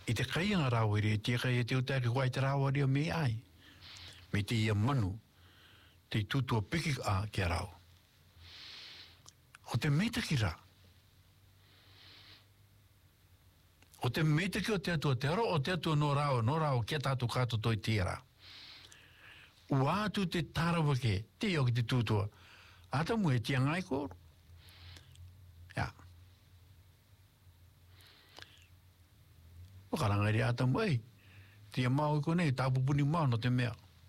I te kaianga rāo iri, te kai e te utaki wai te rāo iri o me ai. Me te ia manu, te tutua piki a kia rāo. O te metaki rā. O te metaki o te atua te aro, o te atua no rāo, kia tātou kātou toi te rā. Ua atu te tārawake, te ioki te tutua. Ata mu e tia ngai kōru. Ia. O karanga iri ata mu ei. Tia mau i konei, tāpupuni mau no te mea.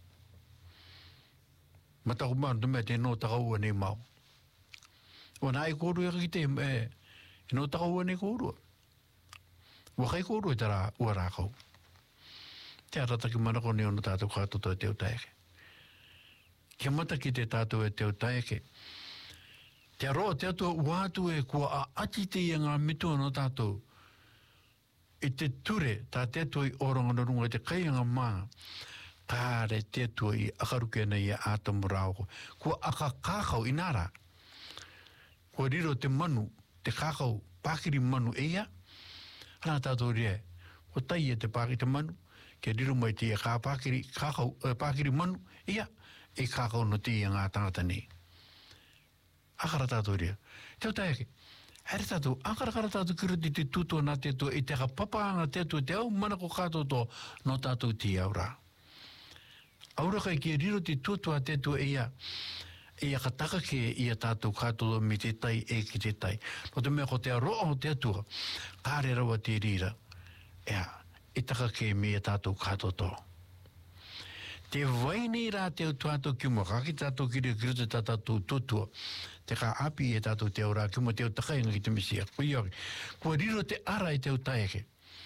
Mataku mau no te mea, te no takaua nei mau. O nā e kōru e ki te no takaua nei kōrua. Ua kai kōru e tara ua rākau. Te arataki manako ni ono tātou kātoto e te utaeke. Kia mata ki te tātou e te utaeke. Te aroa te atua uatu e kua a ati te ia ngā mitua no tātou. I te ture tā te atua i oronga no runga te kaianga mā. Kāre te atua i akaruke nei a ātamu rāoko. Kua aka kākau i nāra. Kua riro te manu, te kākau, pākiri manu e ia. Hana tātou rea. Kua tai e te pākiri te manu. Kia riro mai te ia kā pākiri, kākau, pākiri manu ia. E kākau no te ia ngā tangata nei. Akara tātou rea. Teo taeke. Here tātou, akara tātou kiriti te tutua nā te tua, i te ka papaanga te tua, te au manako kātou tō no tātou ti aura. Aura kai kia riro te tutua te tua ia, ia ka taka ke ia tātou kātou mi te tai e ki te tai. No te mea ko te aroa o te tua, kāre rawa te rira. Ia, i taka ke mi ia tātou kātou tō. Te waini rā te utuato ki mua, kaki tātou kiri kirito tātou tutua. Te ka api e tātou te aura, ki mua te utakainga ki te misia. Kua riro te ara i te utaeke.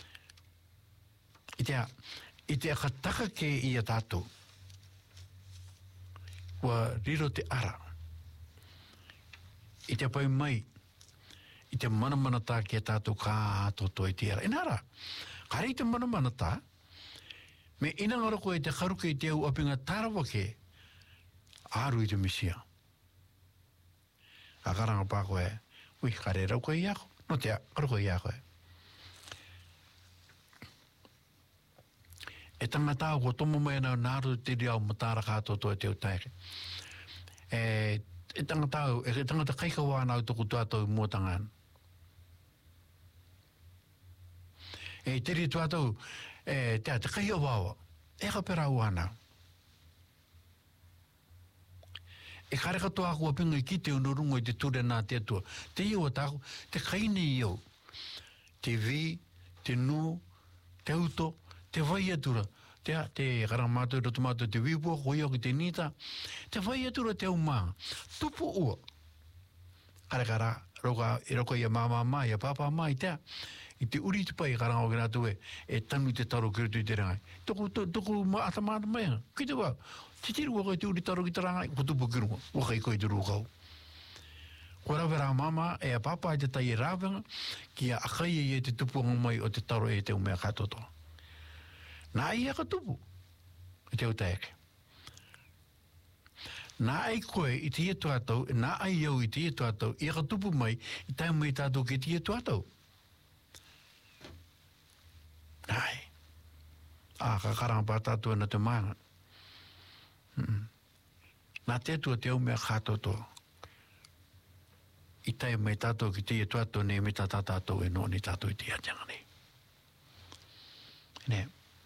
I te akataka ke i a tātou. Kua riro te ara. I te pai mai. I te manamana tā ki a tātou kā toto i te ara. Inara, kare i te manamana tā. Me ina ngaroko e te karuke i te au apinga tarawake, aru i te misia. A karanga pāko e, ui, kare rauko i ako, no te karuko i ako e. E tangata au ko tomo mai nau nāru te riau matara kātou to e te utaike. E tangata au, e tangata kaika wānau tuku tuatou i mōtangan. E teri tuatou, te kai awawa, e ka pera wana. E kare katoa kua pinga i ki te unurungo i te ture nā te atua. Te iwa tāku, te kaine i au. Te vi, te nu, te uto, te vai atura. Te karamātou i roto mātou te wipua, koi au ki te nita. Te vai atura te au mā. Tupu ua. Kare kara, roko i a māmā, i a pāpā mā i tea. I te uri te pai karanga o kena tue, e tanu te taro kiritu i te rangai. Toko ata māta mai hanga. Ki te wā, te tiru waka i te uri taro ki te rangai, ko tupu kirunga, waka i koe te rūkau. Ko rawe rā māma, e a pāpā i te tai e rāwenga, ki a akai e te tupuanga mai o te taro e te umea katoto. Nā i aka tupu, i te utaeke. Nā ai koe i te ietu atau, nā ai au i te ietu atau, i aka tupu mai, i tai mai tātou ki te ietu atau. Nai. Ka karanga pā tātua na te maanga. Nā tētua te au mea kātoto. I tai mai tātou ki te ietu atau, ne me tātou e no ni tātou i te atanga nei. Ne.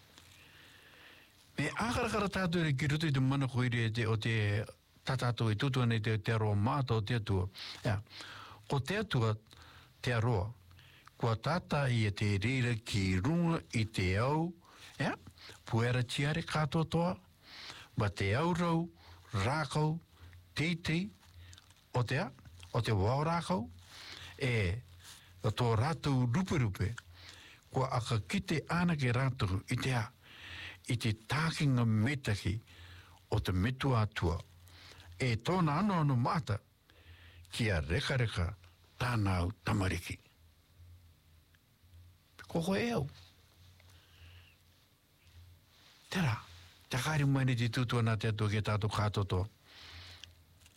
Me ākarakara tātou e ki rutu i te mana koiri o te tātou i tutua nei te aroa mātou te atua. Ko te atua te aroa, kua tata i te reira ki runga i te au, puera tiare katotoa, ba te au rau, rākau, teitei, o te wau rākau, o tō rātou rupe, kua aka kite ānake rātou i te tākinga metaki o te metu atua, e tōna ano māta, kia reka tānau tamariki. Koko e au. Tera, te kāri mai ni te tutua nā te atua ki tātou kātoto.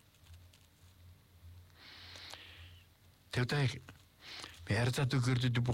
Te utaike, me ara tātou kiritu te